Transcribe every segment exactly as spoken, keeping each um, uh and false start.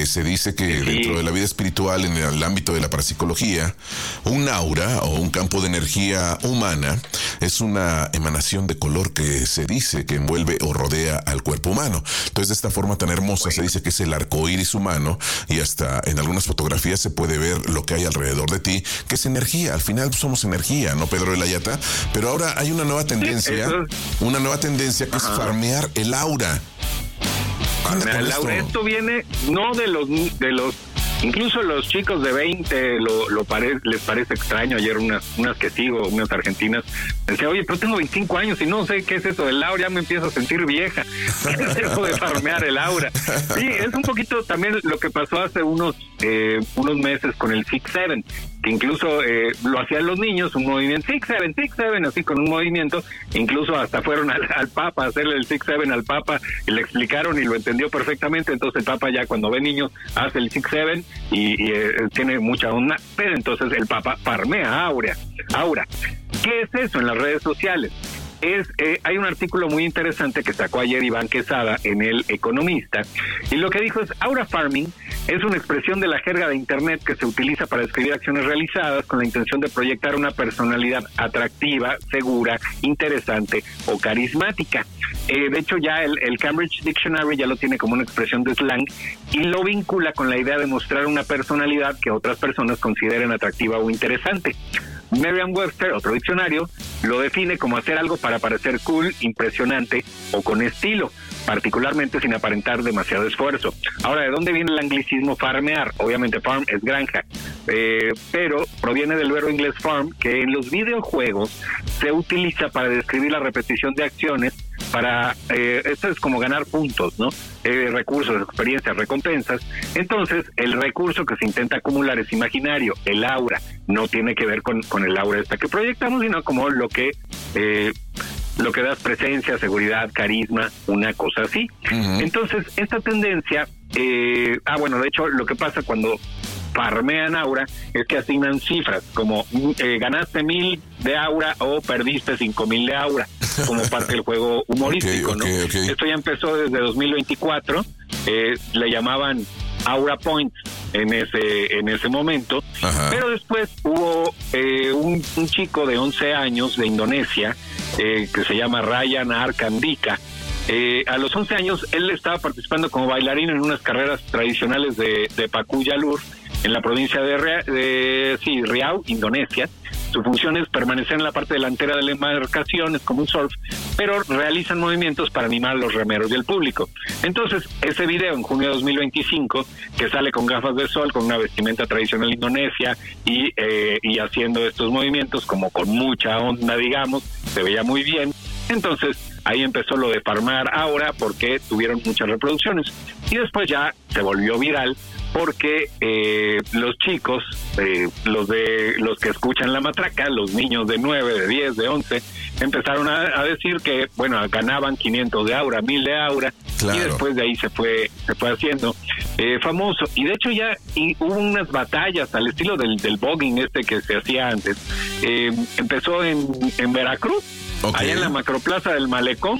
Se dice que sí. dentro de la vida espiritual, en el ámbito de la parapsicología, un aura o un campo de energía humana es una emanación de color que se dice que envuelve o rodea al cuerpo humano. Entonces, de esta forma tan hermosa, bueno, se dice que es el arco iris humano, y hasta en algunas fotografías se puede ver lo que hay alrededor de ti, que es energía. Al final somos energía, ¿no, Pedro de la Yata? Pero ahora hay una nueva tendencia, sí, una nueva tendencia que Ajá. es farmear el aura. Laura, esto? esto viene no de los de los incluso los chicos de veinte lo, lo pare, les parece extraño. Ayer unas unas que sigo, unas argentinas, decía, oye, pero tengo veinticinco años y no sé qué es eso del aura, ya me empiezo a sentir vieja. ¿Qué es eso de farmear el aura? Sí, es un poquito también lo que pasó hace unos eh, unos meses con el Six Seven, que incluso eh, lo hacían los niños, un movimiento Six Seven, Six Seven, así con un movimiento, incluso hasta fueron al, al Papa a hacerle el Six Seven al Papa y le explicaron y lo entendió perfectamente. Entonces el Papa ya cuando ve niños hace el Six Seven y, y eh, tiene mucha onda, pero entonces el Papa farmea aura. Aura, ¿qué es eso en las redes sociales? Es, eh, hay un artículo muy interesante que sacó ayer Iván Quesada en El Economista, y lo que dijo es: aura farming es una expresión de la jerga de internet que se utiliza para describir acciones realizadas con la intención de proyectar una personalidad atractiva, segura, interesante o carismática. Eh, de hecho, ya el, el Cambridge Dictionary ya lo tiene como una expresión de slang y lo vincula con la idea de mostrar una personalidad que otras personas consideren atractiva o interesante. Merriam-Webster, otro diccionario, lo define como hacer algo para parecer cool, impresionante o con estilo, particularmente sin aparentar demasiado esfuerzo. Ahora, ¿de dónde viene el anglicismo farmear? Obviamente farm es granja, eh, pero proviene del verbo inglés farm, que en los videojuegos se utiliza para describir la repetición de acciones para, eh, esto es como ganar puntos, ¿no? Eh, recursos, experiencias, recompensas. Entonces, el recurso que se intenta acumular es imaginario, el aura, no tiene que ver con, con el aura esta que proyectamos, sino como lo que eh, lo que da presencia, seguridad, carisma, una cosa así. Uh-huh. Entonces, esta tendencia, eh, ah, bueno, de hecho, lo que pasa cuando farmean aura es que asignan cifras, como eh, ganaste mil de aura o perdiste cinco mil de aura, como parte del juego humorístico, okay, okay, ¿no? Okay. Esto ya empezó desde dos mil veinticuatro, eh, le llamaban Aura Points en ese en ese momento. Ajá. Pero después hubo eh, un, un chico de once años de Indonesia, eh, que se llama Ryan Arkandika. Eh, a los once años él estaba participando como bailarín en unas carreras tradicionales de, de Paku Yalur en la provincia de, Rea, de sí, Riau, Indonesia. Su función es permanecer en la parte delantera de la embarcación, es como un surf, pero realizan movimientos para animar a los remeros y el público. Entonces, ese video en junio de dos mil veinticinco, que sale con gafas de sol, con una vestimenta tradicional indonesia y, eh, y haciendo estos movimientos como con mucha onda, digamos, se veía muy bien. Entonces, ahí empezó lo de farmar aura porque tuvieron muchas reproducciones. Y después ya se volvió viral porque eh, los chicos, eh, los de los que escuchan la matraca, los niños de nueve, de diez, de once, empezaron a, a decir que, bueno, ganaban quinientos de aura, mil de aura, claro. Y después de ahí se fue se fue haciendo eh, famoso. Y de hecho ya y hubo unas batallas al estilo del, del voguing este que se hacía antes. Eh, empezó en, en Veracruz, okay. Allá en la macroplaza del Malecón.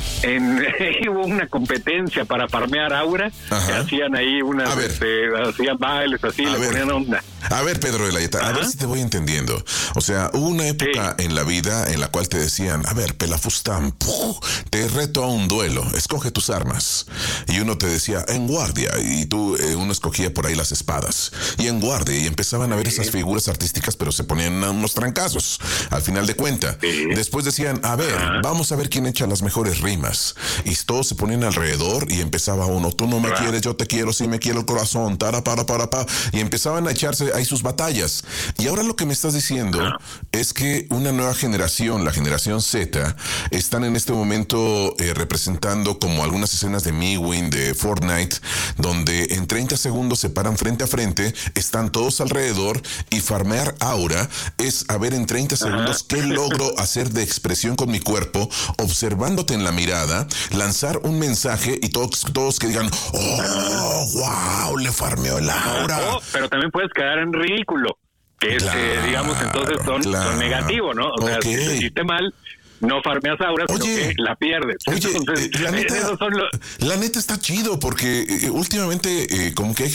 En, hubo una competencia para farmear aura. Que hacían ahí unas este, hacían bailes así, a le ver. ponían onda. A ver, Pedro de la Yeta, a ver si te voy entendiendo. O sea, hubo una época sí. en la vida en la cual te decían, a ver, Pelafustán, ¡puf! Te reto a un duelo, escoge tus armas. Y uno te decía, en guardia, y tú, eh, uno escogía por ahí las espadas. Y en guardia, y empezaban a ver sí. esas figuras artísticas, pero se ponían unos trancazos, al final de cuenta. Sí. Después decían, a ver, Ajá. vamos a ver quién echa las mejores rimas. Y todos se ponían alrededor y empezaba uno, tú no me Ajá. quieres, yo te quiero, sí me quiero el corazón, tara, para, para, para. Y empezaban a echarse ahí sus batallas. Y ahora lo que me estás diciendo Ajá. es que una nueva generación, la generación Z, están en este momento eh, representando como algunas escenas de MeWin, de Fortnite, donde en treinta segundos se paran frente a frente, están todos alrededor y farmear aura es a ver en treinta segundos Ajá. qué logro hacer de expresión con mi cuerpo, observándote en la mirada, lanzar un mensaje y todos, todos que digan, oh, wow, le farmeó el aura. Oh, pero también puedes quedar en ridículo, que es, claro, eh, digamos, entonces son, claro. son negativos, ¿no? O okay. sea, si te hiciste mal, no farmeas aura, sino que la pierdes. Oye, entonces, la, neta, son los... la neta está chido, porque eh, últimamente eh, como que hay